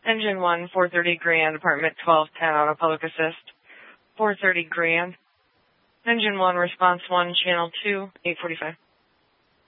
Engine 1, 430 Grand, apartment 1210, auto public assist. 430 Grand. Engine 1, response 1, channel 2, 845.